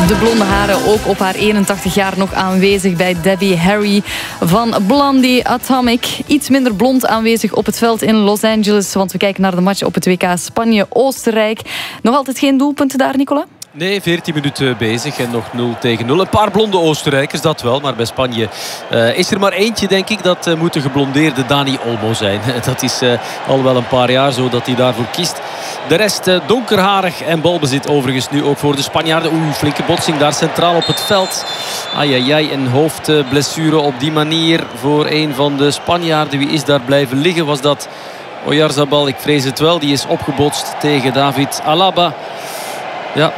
De blonde haren ook op haar 81 jaar nog aanwezig bij Debbie Harry van Blondie Atomic. Iets minder blond aanwezig op het veld in Los Angeles, want we kijken naar de match op het WK Spanje-Oostenrijk. Nog altijd geen doelpunten daar, Nicola? Nee, 14 minuten bezig en nog 0-0. Een paar blonde Oostenrijkers, dat wel. Maar bij Spanje is er maar eentje, denk ik. Dat moet de geblondeerde Dani Olmo zijn. Dat is al wel een paar jaar zo dat hij daarvoor kiest. De rest donkerharig en balbezit overigens nu ook voor de Spanjaarden. Oeh, flinke botsing daar centraal op het veld. Ai, een hoofdblessure op die manier voor een van de Spanjaarden. Wie is daar blijven liggen? Was dat Oyarzabal? Ik vrees het wel. Die is opgebotst tegen David Alaba. Ja,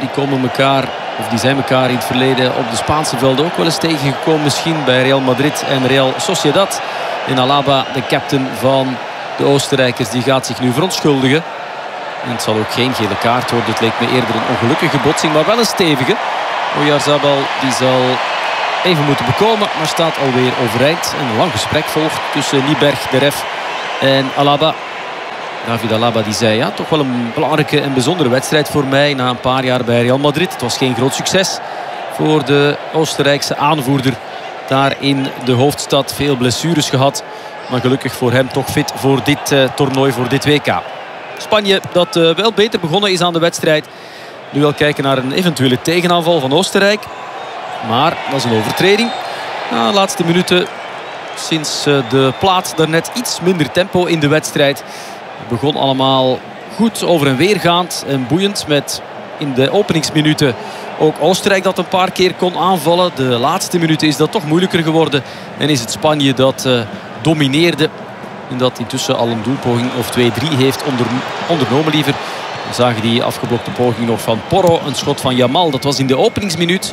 die zijn elkaar in het verleden op de Spaanse velden ook wel eens tegengekomen. Misschien bij Real Madrid en Real Sociedad. En Alaba, de captain van de Oostenrijkers, die gaat zich nu verontschuldigen. En het zal ook geen gele kaart worden. Het leek me eerder een ongelukkige botsing, maar wel een stevige. Oyarzabal die zal even moeten bekomen, maar staat alweer overeind. Een lang gesprek volgt tussen Nieberg, de ref, en Alaba. David Alaba die zei, ja, toch wel een belangrijke en bijzondere wedstrijd voor mij na een paar jaar bij Real Madrid. Het was geen groot succes voor de Oostenrijkse aanvoerder daar in de hoofdstad. Veel blessures gehad, maar gelukkig voor hem toch fit voor dit toernooi, voor dit WK. Spanje dat wel beter begonnen is aan de wedstrijd. Nu wel kijken naar een eventuele tegenaanval van Oostenrijk. Maar dat is een overtreding. Na de laatste minuten sinds de plaat daarnet iets minder tempo in de wedstrijd. Het begon allemaal goed over en weer gaand en boeiend met in de openingsminuten ook Oostenrijk dat een paar keer kon aanvallen. De laatste minuten is dat toch moeilijker geworden en is het Spanje dat domineerde. En dat intussen al een doelpoging of 2-3 heeft ondernomen liever. We zagen die afgeblokte poging nog van Porro. Een schot van Yamal, dat was in de openingsminuut.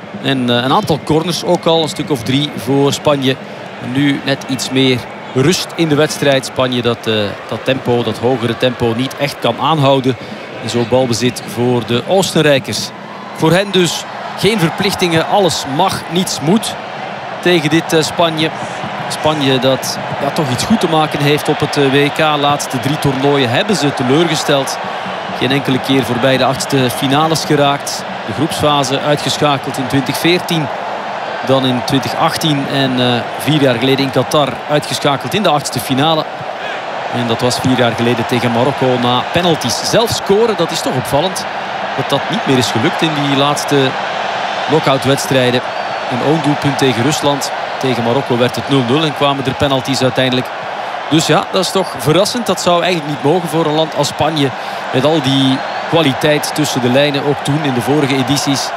En een aantal corners ook al, een stuk of 3 voor Spanje. En nu net iets meer rust in de wedstrijd. Spanje dat tempo, dat hogere tempo niet echt kan aanhouden. En zo balbezit voor de Oostenrijkers. Voor hen dus geen verplichtingen. Alles mag, niets moet tegen dit Spanje. Spanje dat toch iets goed te maken heeft op het WK. Laatste 3 toernooien hebben ze teleurgesteld. Geen enkele keer voorbij de achtste finales geraakt. De groepsfase uitgeschakeld in 2014. Dan in 2018 en 4 jaar geleden in Qatar uitgeschakeld in de achtste finale. En dat was 4 jaar geleden tegen Marokko na penalties. Zelf scoren, dat is toch opvallend. Dat niet meer is gelukt in die laatste knock-out wedstrijden. Een own-doelpunt tegen Rusland. Tegen Marokko werd het 0-0 en kwamen er penalties uiteindelijk. Dus ja, dat is toch verrassend. Dat zou eigenlijk niet mogen voor een land als Spanje. Met al die kwaliteit tussen de lijnen, ook toen in de vorige edities.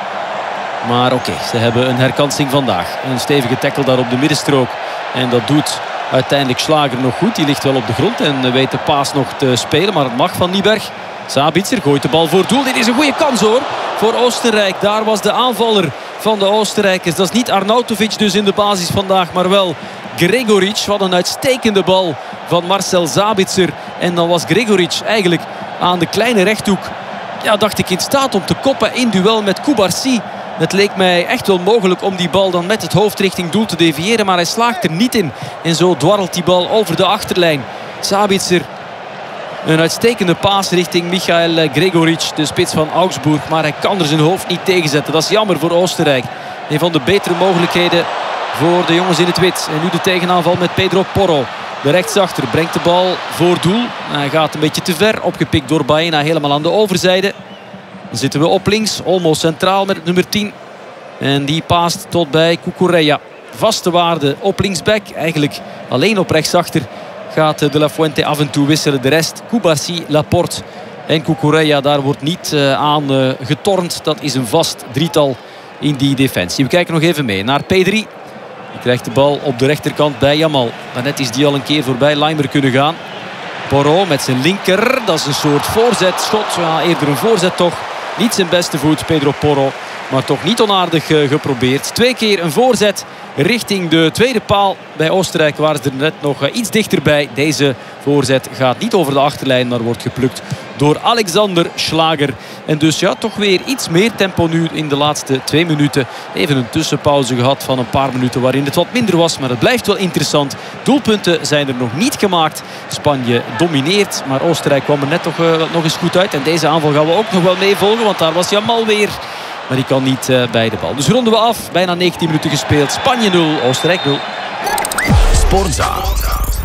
Maar oké, ze hebben een herkansing vandaag. Een stevige tackle daar op de middenstrook. En dat doet uiteindelijk Schlager nog goed. Die ligt wel op de grond en weet de paas nog te spelen. Maar het mag van Nieberg. Sabitzer gooit de bal voor het doel. Dit is een goede kans hoor, voor Oostenrijk. Daar was de aanvaller van de Oostenrijkers. Dat is niet Arnautovic dus in de basis vandaag, maar wel Gregoric. Wat een uitstekende bal van Marcel Sabitzer. En dan was Gregoric eigenlijk aan de kleine rechthoek, ja, dacht ik, in staat om te koppen in duel met Cubarsí. Het leek mij echt wel mogelijk om die bal dan met het hoofd richting doel te deviëren. Maar hij slaagt er niet in. En zo dwarrelt die bal over de achterlijn. Sabitzer, een uitstekende paas richting Michael Gregoric, de spits van Augsburg. Maar hij kan er zijn hoofd niet tegenzetten. Dat is jammer voor Oostenrijk. Een van de betere mogelijkheden voor de jongens in het wit. En nu de tegenaanval met Pedro Porro. De rechtsachter brengt de bal voor doel. Hij gaat een beetje te ver. Opgepikt door Baena helemaal aan de overzijde. Dan zitten we op links. Olmo centraal met het nummer 10. En die paast tot bij Cucurella. Vaste waarde op linksback. Eigenlijk alleen op rechtsachter gaat De La Fuente af en toe wisselen. De rest, Cubarsí, Laporte en Cucurella. Daar wordt niet aan getornd. Dat is een vast drietal in die defensie. We kijken nog even mee naar P3. Die krijgt de bal op de rechterkant bij Yamal. Daarnet is die al een keer voorbij Leimer kunnen gaan. Porro met zijn linker. Dat is een soort voorzetschot. Ja, eerder een voorzet toch. Niet zijn beste voet, Pedro Porro. Maar toch niet onaardig geprobeerd. 2 keer een voorzet richting de tweede paal. Bij Oostenrijk waren ze er net nog iets dichterbij. Deze voorzet gaat niet over de achterlijn, maar wordt geplukt door Alexander Schlager. En dus ja, toch weer iets meer tempo nu in de laatste 2 minuten. Even een tussenpauze gehad van een paar minuten waarin het wat minder was. Maar het blijft wel interessant. Doelpunten zijn er nog niet gemaakt. Spanje domineert, maar Oostenrijk kwam er net toch nog eens goed uit. En deze aanval gaan we ook nog wel meevolgen, want daar was Yamal weer. maar die kan niet bij de bal. Dus ronden we af. Bijna 19 minuten gespeeld. Spanje 0, Oostenrijk 0. Sportza.